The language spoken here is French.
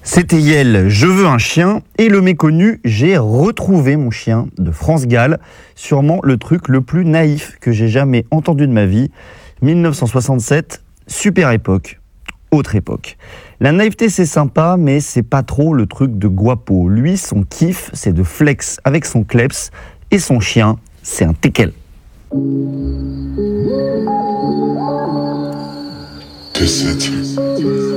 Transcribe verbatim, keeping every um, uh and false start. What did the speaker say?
C'était Yel, Je veux un chien, et le méconnu, J'ai retrouvé mon chien de France Gall. Sûrement le truc le plus naïf que j'ai jamais entendu de ma vie. mille neuf cent soixante-sept, super époque, autre époque. La naïveté c'est sympa, mais c'est pas trop le truc de guapo. Lui, son kiff, c'est de flex avec son kleps, et son chien, c'est un teckel. T sept